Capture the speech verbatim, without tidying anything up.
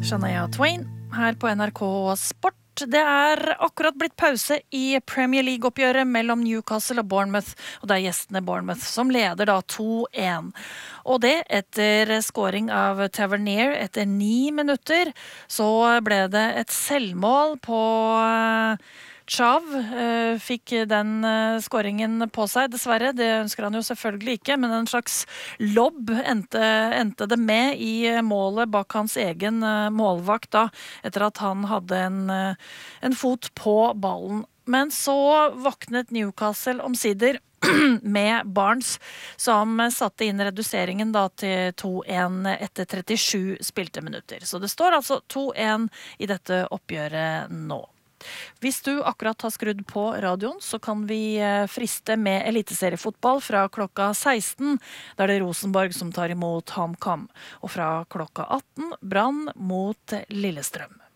Shania Twain her på N R K Sport. Det er akkurat blitt pause i Premier League-oppgjøret mellom Newcastle og Bournemouth, og det er gjestene Bournemouth som leder da to en. Og det etter scoring av Tavernier etter ni minutter, så ble det et selvmål på Chav, fikk den scoringen på seg, dessverre. Det ønsker han jo selvfølgelig ikke, men en slags lobb endte, endte det med i målet bak hans egen målvakt da, etter at han hadde en, en fot på ballen. Men så våknet Newcastle omsider med Barnes, som satte inn reduseringen da til to en etter trettisju spilte minutter. Så det står altså to en i dette oppgjøret nå. Hvis du akkurat har skrudd på radioen, så kan vi friste med eliteseriefotball fra klokka seksten, der det er Rosenborg som tar imot HamKam, og fra klokka atten Brann mot Lillestrøm.